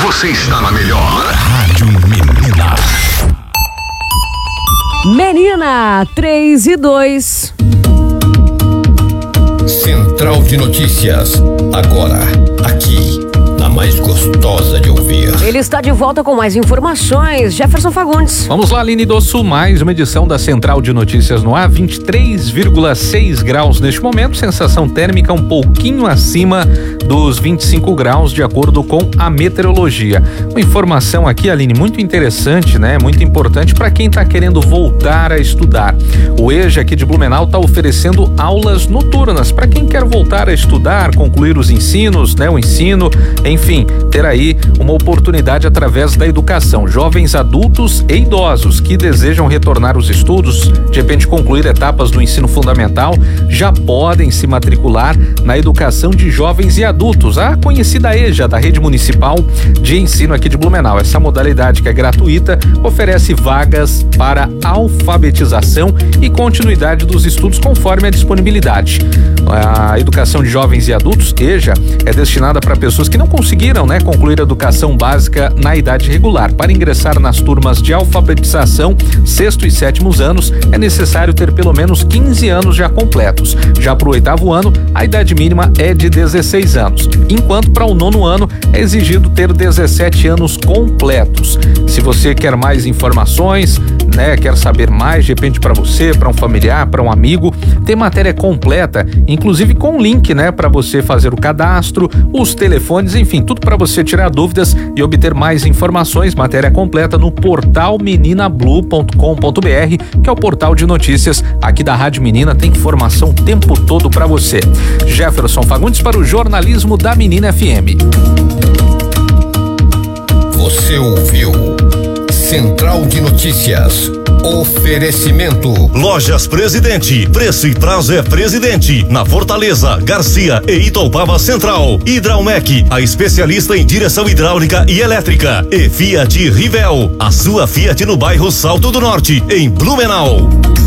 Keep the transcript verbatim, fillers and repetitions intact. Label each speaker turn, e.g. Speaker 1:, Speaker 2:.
Speaker 1: você está na melhor.
Speaker 2: Rádio Menina.
Speaker 3: Menina, três e dois.
Speaker 4: Central de Notícias, agora, aqui, na mais gostosa de ouvir.
Speaker 3: Ele está de volta com mais informações, Jefferson Fagundes.
Speaker 5: Vamos lá, Aline do Sul, mais uma edição da Central de Notícias no ar, vinte e três vírgula seis graus neste momento, sensação térmica um pouquinho acima dos vinte e cinco graus, de acordo com a meteorologia. Uma informação aqui, Aline, muito interessante, né? Muito importante para quem está querendo voltar a estudar. O EJA aqui de Blumenau está oferecendo aulas noturnas para quem quer voltar a estudar, concluir os ensinos, né? O ensino, enfim, ter aí uma oportunidade através da educação. Jovens adultos e idosos que desejam retornar aos estudos, de repente concluir etapas do ensino fundamental, já podem se matricular na educação de jovens e adultos, a conhecida EJA da Rede Municipal de Ensino aqui de Blumenau. Essa modalidade, que é gratuita, oferece vagas para alfabetização e continuidade dos estudos conforme a disponibilidade. A educação de jovens e adultos, EJA, é destinada para pessoas que não conseguiram, né, concluir a educação básica na idade regular. Para ingressar nas turmas de alfabetização, sexto e sétimos anos, é necessário ter pelo menos quinze anos já completos. Já para o oitavo ano, a idade mínima é de dezesseis anos, enquanto para o nono ano é exigido ter dezessete anos completos. Se você quer mais informações, né, quer saber mais, de repente para você, para um familiar, para um amigo, tem matéria completa, inclusive com link, né, para você fazer o cadastro, os telefones, enfim, tudo para você tirar dúvidas e obter mais informações. Matéria completa no portal menina blue ponto com ponto br, que é o portal de notícias aqui da Rádio Menina. Tem informação o tempo todo para você. Jefferson Fagundes para o jornalismo da Menina F M.
Speaker 4: Você ouviu Central de Notícias. Oferecimento.
Speaker 2: Lojas Presidente. Preço e prazo é Presidente. Na Fortaleza, Garcia e Itaupava Central. Hidraumec, a especialista em direção hidráulica e elétrica. E Fiat Rivel, a sua Fiat no bairro Salto do Norte, em Blumenau.